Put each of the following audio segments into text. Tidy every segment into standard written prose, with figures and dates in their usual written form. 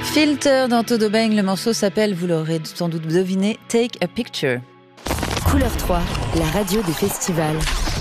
Filter dans Todo Bang, le morceau s'appelle, vous l'aurez sans doute deviné, Take a Picture. Couleur 3, la radio des festivals.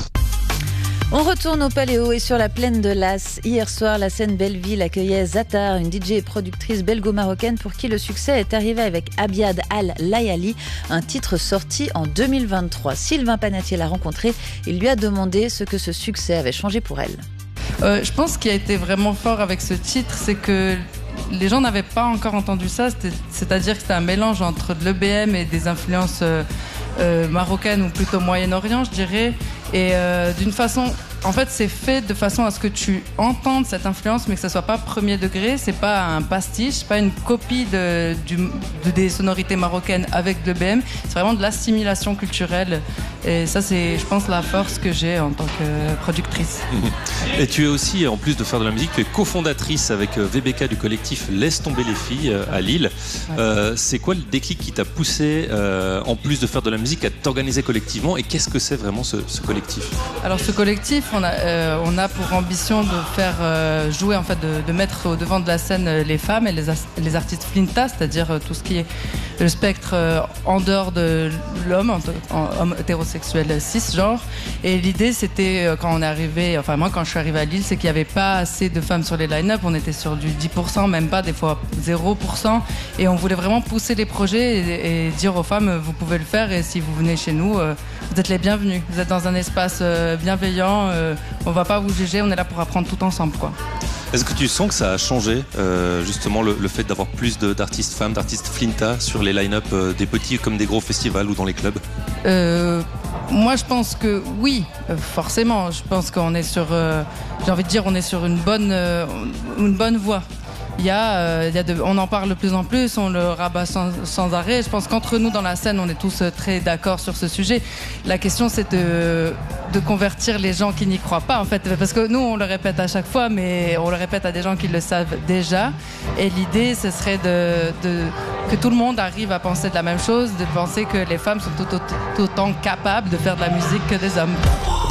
On retourne au Paléo et sur la plaine de Las. Hier soir, la scène Belleville accueillait Zatar, une DJ et productrice belgo-marocaine pour qui le succès est arrivé avec Abiad Al-Layali, un titre sorti en 2023. Sylvain Panatier l'a rencontré, il lui a demandé ce que ce succès avait changé pour elle. Je pense qu'il a été vraiment fort avec ce titre, c'est que les gens n'avaient pas encore entendu ça, c'est-à-dire que c'était un mélange entre de l'EBM et des influences marocaines ou plutôt Moyen-Orient, je dirais. Et d'une façon, en fait, c'est fait de façon à ce que tu entendes cette influence, mais que ça soit pas premier degré. C'est pas un pastiche, c'est pas une copie des sonorités marocaines avec de l'EBM. C'est vraiment de l'assimilation culturelle. Et ça, c'est, je pense, la force que j'ai en tant que productrice. Et tu es aussi, en plus de faire de la musique, tu es cofondatrice avec VBK du collectif Laisse tomber les filles à Lille. Ouais. C'est quoi le déclic qui t'a poussé, en plus de faire de la musique, à t'organiser collectivement, et qu'est-ce que c'est vraiment ce collectif ? Alors ce collectif, on a pour ambition de faire jouer, en fait, de mettre au devant de la scène les femmes et les artistes flinta, c'est-à-dire tout ce qui est le spectre en dehors de l'homme, homme hétérosexuel cisgenre. Et l'idée, c'était quand on est arrivé, enfin moi quand je suis arrivée à Lille, c'est qu'il n'y avait pas assez de femmes sur les line-up. On était sur du 10%, même pas, des fois 0%. Et on voulait vraiment pousser les projets et dire aux femmes, vous pouvez le faire, et si vous venez chez nous, vous êtes les bienvenus. Vous êtes dans un espace bienveillant, on va pas vous juger, on est là pour apprendre tout ensemble, quoi. Est-ce que tu sens que ça a changé, justement, le fait d'avoir plus d'artistes femmes, d'artistes flinta sur les line-up des petits comme des gros festivals ou dans les clubs ? Moi, je pense que oui, forcément. Je pense qu'on est sur, j'ai envie de dire, on est sur une bonne voie. On en parle de plus en plus, on le rabat sans arrêt. Je pense qu'entre nous dans la scène, on est tous très d'accord sur ce sujet. La question, c'est de convertir les gens qui n'y croient pas, en fait, parce que nous, on le répète à chaque fois, mais on le répète à des gens qui le savent déjà. Et l'idée, ce serait que tout le monde arrive à penser de la même chose, de penser que les femmes sont tout autant capables de faire de la musique que des hommes.